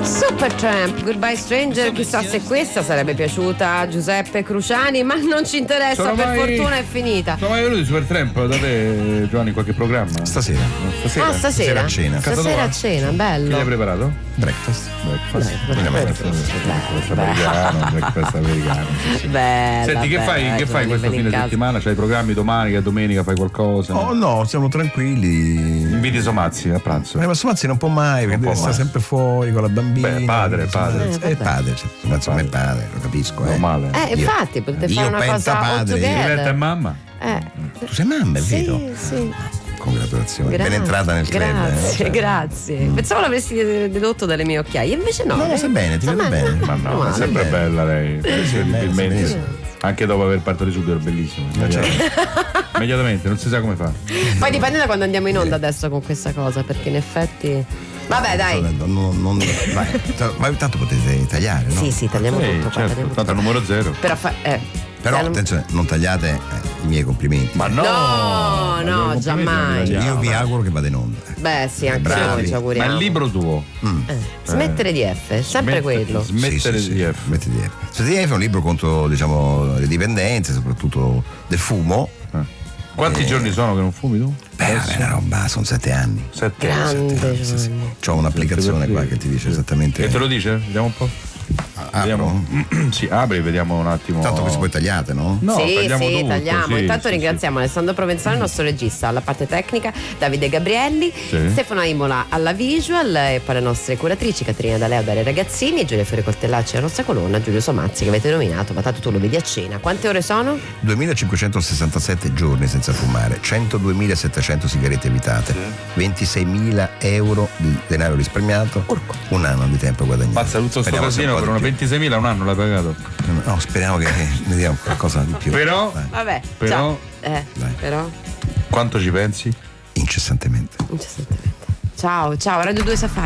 Supertramp, Goodbye Stranger. Chissà se questa sarebbe piaciuta a Giuseppe Cruciani, ma non ci interessa, fortuna è finita. Sono mai venuti Supertramp da te, Giovanni, in qualche programma? Stasera. Ah, stasera a cena. Stasera a cena, bello. Che hai preparato? Breakfast americano. Bella, senti, che fai questo fine settimana? C'hai programmi domani, che domenica fai qualcosa? Oh no, siamo tranquilli. Inviti Somazzi a pranzo? Ma Somazzi non può mai, perché deve stare sempre fuori con la bambina. Beh, padre. È padre, insomma è padre, lo capisco. Normale. Infatti, potete fare una cosa padre. Diventa e mamma? Tu sei mamma, è vero? Sì. Congratulazioni, ben entrata nel club. Grazie. Pensavo l'avresti dedotto dalle mie occhiaie, invece no. No, stai bene, ti vedo bene. Ma no, è sempre bella lei, incredibilmente. Anche dopo aver partorito subito, bellissimo. Immediatamente, non si sa come fa. Poi dipende da quando andiamo in onda adesso con questa cosa, perché in effetti. Vabbè, dai. Ma tanto potete tagliare, no? Sì, tagliamo tutto. Certo, tanto numero 0. Però attenzione, non tagliate i miei complimenti. Ma no, giammai. Io vi auguro che vada in onda. Beh, sì, anche noi ci auguriamo. Ma il libro tuo? Smettere di F, sempre quello. Smettere di F. Smettere di F è un libro contro, diciamo, le dipendenze, soprattutto del fumo. Quanti giorni sono che non fumi tu? È una roba, sono 7 anni. 7 anni. Grande, sì. C'ho un'applicazione qua che ti dice esattamente. E te lo dice? Vediamo un po'. Vediamo. Sì, apri, vediamo un attimo. Tanto queste poi tagliate, no? No, tagliamo tutto, tagliamo. sì, Intanto ringraziamo Alessandro Provenzano, il nostro regista, alla parte tecnica, Davide Gabrielli, Stefano Imola alla visual, e poi le nostre curatrici Caterina D'Aleo, Daria Ragazzini, Giulia Fiore Coltellacci, la nostra colonna, Giulio Somazzi, che avete nominato, ma tanto tu lo vedi a cena. Quante ore sono? 2567 giorni senza fumare, 102.700 sigarette evitate, 26.000 euro di denaro risparmiato, un anno di tempo guadagnato. Pazza, tutto sto casino per una 26.000 un anno l'hai pagato? No, speriamo che ne diamo qualcosa di più. Però però quanto ci pensi? Incessantemente. Ciao, Radio 2 Safari.